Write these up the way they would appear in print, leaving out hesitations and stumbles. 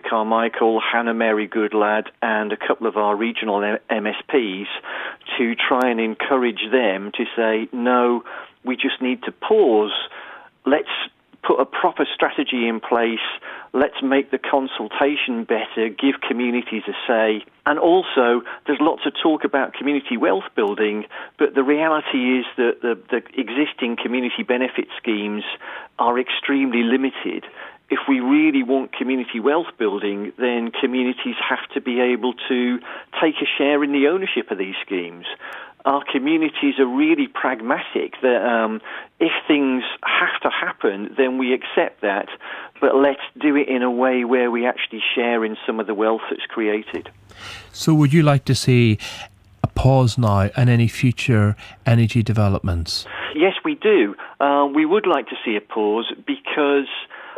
Carmichael, Hannah Mary Goodlad, and a couple of our regional MSPs to try and encourage them to say, no, we just need to pause. Let's put a proper strategy in place. Let's make the consultation better, give communities a say. And also, there's lots of talk about community wealth building, but the reality is that the existing community benefit schemes are extremely limited. If we really want community wealth building, then communities have to be able to take a share in the ownership of these schemes. Our communities are really pragmatic that if things have to happen, then we accept that, but let's do it in a way where we actually share in some of the wealth that's created. So would you like to see a pause now on any future energy developments? Yes, we do. We would like to see a pause because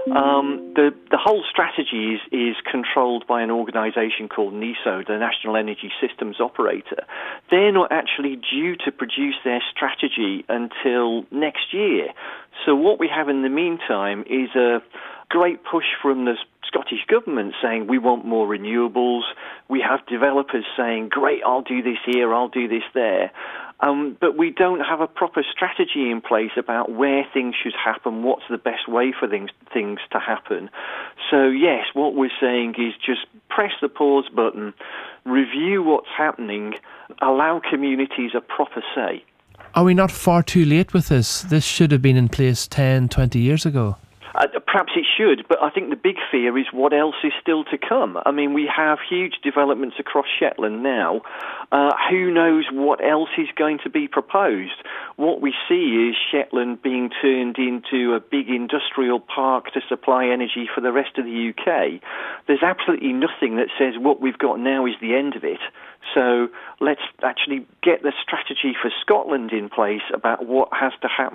the whole strategy is controlled by an organisation called NESO, the National Energy Systems Operator. They're not actually due to produce their strategy until next year. So what we have in the meantime is a great push from the Scottish Government saying we want more renewables. We have developers saying, great, I'll do this here, I'll do this there. But we don't have a proper strategy in place about where things should happen, what's the best way for things to happen. So yes, what we're saying is just press the pause button, review what's happening, allow communities a proper say. Are we not far too late with this? This should have been in place 10, 20 years ago. Perhaps it should, but I think the big fear is what else is still to come. I mean, we have huge developments across Shetland now. Who knows what else is going to be proposed? What we see is Shetland being turned into a big industrial park to supply energy for the rest of the UK. There's absolutely nothing that says what we've got now is the end of it. So let's actually get the strategy for Scotland in place about what has to happen